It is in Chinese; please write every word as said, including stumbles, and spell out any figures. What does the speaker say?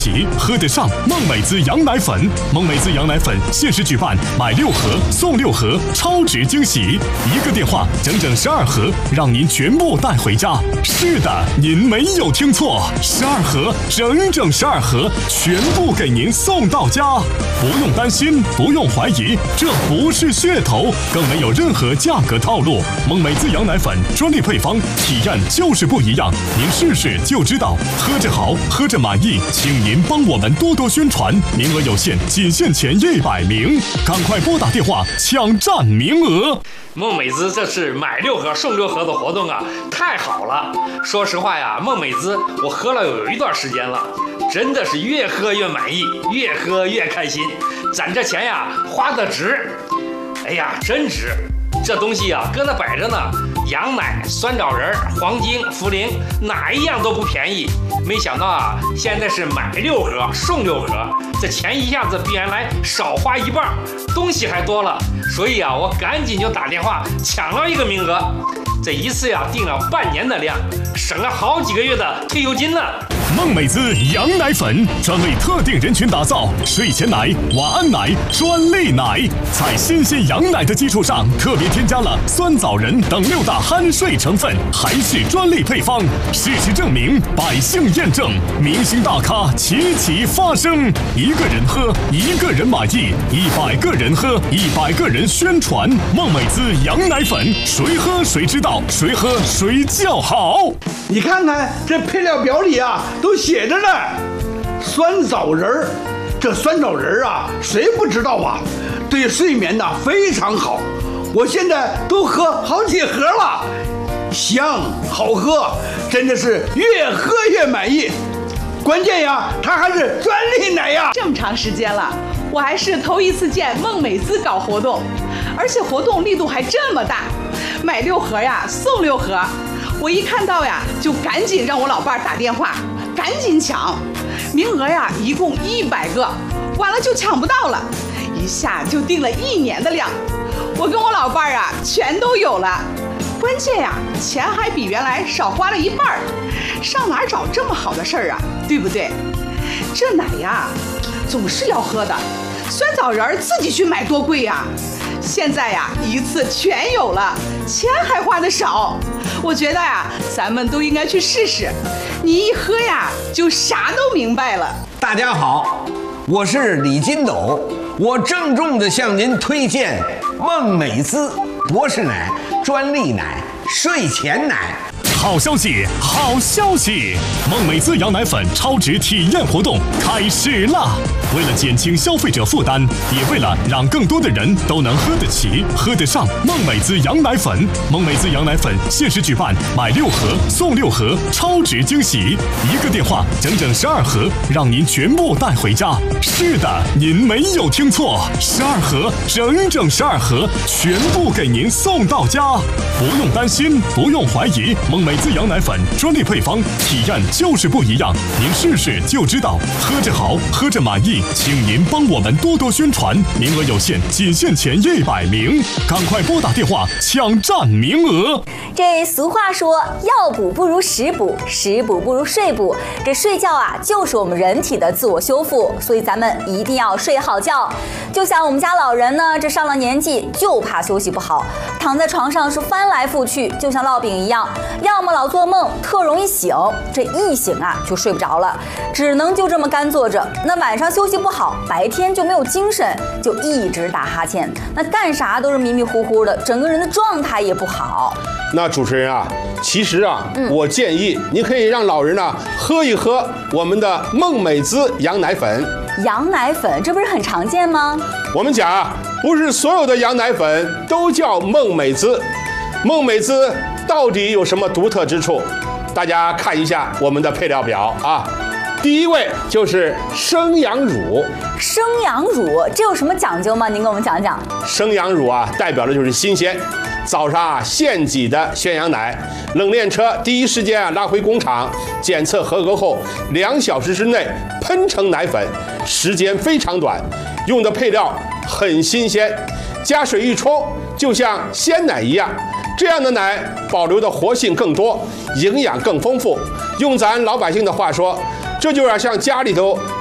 喝得上孟美滋羊奶粉，孟美滋羊奶粉限时举办买六盒送六盒超值惊喜，一个电话整整十二盒，让您全部带回家。是的，您没有听错，十二盒，整整十二盒，全部给您送到家。不用担心，不用怀疑，这不是噱头，更没有任何价格套路。孟美滋羊奶粉专利配方，体验就是不一样，您试试就知道。喝着好，喝着满意，请您帮我们多多宣传，名额有限，仅限前一百名，赶快拨打电话抢占名额。 孟美滋这是买六盒送六盒的活动啊，太好了！说实话呀，孟美滋我喝了有一段时间了，真的是越喝越满意，越喝越开心，攒这钱呀花得值。哎呀，真值！这东西啊搁那摆着呢，羊奶、酸枣仁、黄精、茯苓，哪一样都不便宜。没想到啊，现在是买六盒送六盒，这钱一下子比原来少花一半，东西还多了。所以啊，我赶紧就打电话抢了一个名额。这一次呀，订了半年的量，省了好几个月的退休金呢。 孟美滋羊奶粉专为特定人群打造，睡前奶、晚安奶、专利奶，在新鲜羊奶的基础上，特别添加了酸枣仁等六大酣睡成分，还是专利配方。事实证明，百姓验证，明星大咖齐齐发声。一个人喝，一个人满意；一百个人喝，一百个人宣传。孟美滋羊奶粉，谁喝谁知道，谁喝谁叫好。 你看看这配料表里啊，都写着呢，酸枣仁儿，这酸枣仁儿啊，谁不知道啊？对睡眠呐非常好，我现在都喝好几盒了，香好喝，真的是越喝越满意。关键呀，它还是专利奶呀！ 这么长时间了，我还是头一次见孟美滋搞活动，而且活动力度还这么大，买六盒呀送六盒。我一看到呀，就赶紧让我老伴儿打电话，赶紧抢，名额呀一共一百个，完了就抢不到了，一下就订了一年的量，我跟我老伴儿啊全都有了。关键呀，钱还比原来少花了一半儿，上哪儿找这么好的事儿啊？对不对？这奶呀，总是要喝的，酸枣仁儿自己去买多贵呀！现在呀，一次全有了，钱还花得少。我觉得呀，咱们都应该去试试。你一喝呀，就啥都明白了。 大家好，我是李金斗，我郑重地向您推荐孟美滋博士奶专利奶睡前奶。 好消息，好消息！孟美滋羊奶粉超值体验活动开始了。为了减轻消费者负担，也为了让更多的人都能喝得起、喝得上孟美滋羊奶粉，孟美滋羊奶粉限时举办买六盒送六盒超值惊喜，一个电话整整十二盒，让您全部带回家。是的，您没有听错，十二盒，整整十二盒，全部给您送到家。不用担心，不用怀疑，孟美滋羊奶粉专利配方，体验就是不一样，您试试就知道。喝着好，喝着满意，请您帮我们多多宣传，名额有限，仅限前一百名，赶快拨打电话抢占名额。 这俗话说，药补不如食补，食补不如睡补。这睡觉啊，就是我们人体的自我修复，所以咱们一定要睡好觉。就像我们家老人呢，这上了年纪就怕休息不好，躺在床上是翻来覆去，就像烙饼一样，要么老做梦，特容易醒，这一醒啊就睡不着了，只能就这么干坐着。那晚上休息不好，白天就没有精神，就一直打哈欠，那干啥都是迷迷糊糊的，整个人的状态也不好。 那主持人啊，其实啊，嗯、我建议你可以让老人呢喝一喝我们的孟美滋羊奶粉。 羊奶粉这不是很常见吗？ 我们讲啊，不是所有的羊奶粉都叫孟美滋。孟美滋到底有什么独特之处？大家看一下我们的配料表啊。第一位就是生羊乳。 生羊乳这有什么讲究吗？您给我们讲讲。 生羊乳啊，代表的就是新鲜。早上啊现挤的鲜羊奶，冷链车第一时间啊拉回工厂检测合格后，两小时之内喷成奶粉，时间非常短，用的配料很新鲜，加水一冲就像鲜奶一样。这样的奶保留的活性更多，营养更丰富。用咱老百姓的话说， 这就要像家里头